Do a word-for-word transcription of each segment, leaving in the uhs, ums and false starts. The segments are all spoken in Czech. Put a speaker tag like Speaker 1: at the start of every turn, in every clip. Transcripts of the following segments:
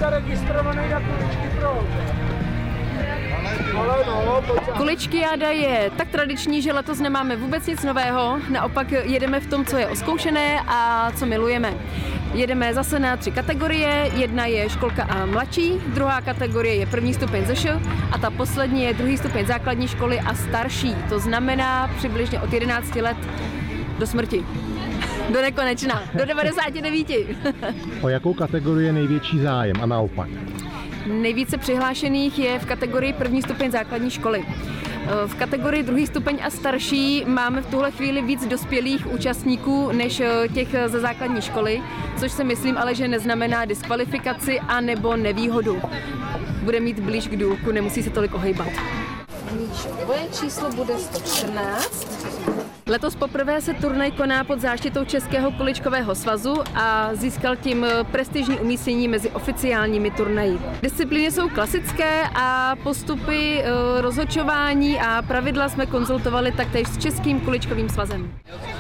Speaker 1: zaregistrovaný na kuličky pro.
Speaker 2: Kuličkiáda je tak tradiční, že letos nemáme vůbec nic nového, naopak jedeme v tom, co je oskoušené a co milujeme. Jedeme zase na tři kategorie, jedna je školka a mladší, druhá kategorie je první stupeň Z Š a ta poslední je druhý stupeň základní školy a starší, to znamená přibližně od jedenácti let do smrti. Do nekonečna, do devadesáti devíti.
Speaker 3: O jakou kategorii je největší zájem a naopak?
Speaker 2: Nejvíce přihlášených je v kategorii první stupeň základní školy. V kategorii druhý stupeň a starší máme v tuhle chvíli víc dospělých účastníků než těch ze základní školy, což si myslím ale, že neznamená diskvalifikaci a nebo nevýhodu. Bude mít blíž k důlku, nemusí se tolik ohejbat. Tvoje číslo bude sto čtrnáct. Letos poprvé se turnaj koná pod záštitou Českého kuličkového svazu a získal tím prestižní umístění mezi oficiálními turnaji. Disciplíny jsou klasické a postupy rozhodčování a pravidla jsme konzultovali taktéž s Českým kuličkovým svazem.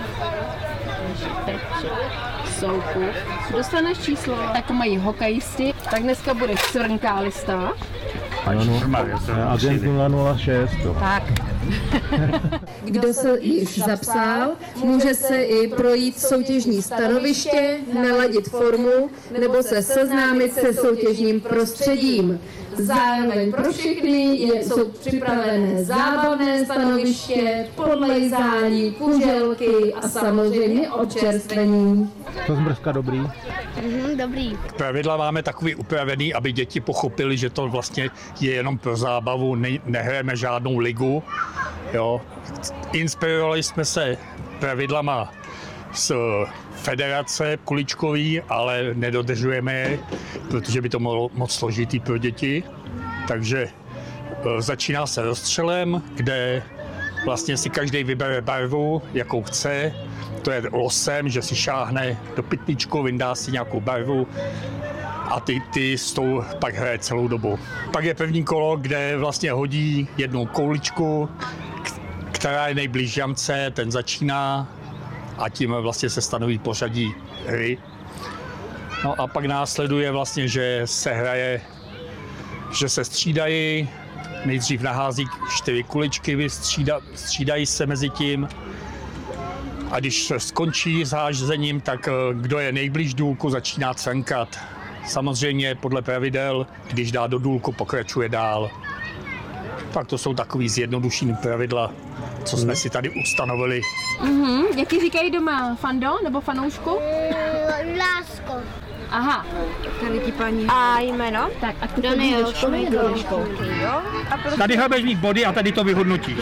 Speaker 2: Soukup. Dostaneš číslo, jako mají hokejisti, tak dneska budeš svrnkálista.
Speaker 3: Agent nula nula šest.
Speaker 2: Tak. Kdo se již zapsal, může se i projít soutěžní stanoviště, naladit formu nebo se seznámit se soutěžním prostředím. Zároveň pro všechny je, jsou připravené zábavné stanoviště, podlejzání, kuželky a samozřejmě občerstvení.
Speaker 3: To zmrzka dobrý?
Speaker 4: Mhm, dobrý.
Speaker 5: Pravidla máme takový upravený, aby děti pochopili, že to vlastně je jenom pro zábavu, ne, nehrajeme žádnou ligu. Jo. Inspirovali jsme se pravidlama z federace kuličkový, ale nedodržujeme je, protože by to bylo moc složitý pro děti. Takže začíná se rozstřelem, kde vlastně si každý vybere barvu, jakou chce. To je losem, že si šáhne do pytličku, vyndá si nějakou barvu a ty, ty s tou pak hraje celou dobu. Pak je první kolo, kde vlastně hodí jednu kouličku, která je nejblíž jamce, ten začíná a tím vlastně se stanoví pořadí hry. No a pak následuje vlastně, že se hraje, že se střídají, nejdřív nahází čtyři kuličky, střída, střídají se mezi tím. A když se skončí s házením, tak kdo je nejblíž důlku, začíná cvrnkat. Samozřejmě podle pravidel, když dá do důlku, pokračuje dál. Tak to jsou takový zjednodušený pravidla, co jsme si tady ustanovili.
Speaker 2: Mhm, jaký říkají doma? Fando nebo fanoušku?
Speaker 4: Mm, lásko.
Speaker 2: Aha, tady ti paní.
Speaker 4: A jméno?
Speaker 2: Tak, a ty
Speaker 4: Daniel
Speaker 2: chodíš do školy, do školky, jo?
Speaker 5: Tady budeš mít body a tady to vyhodnotíš.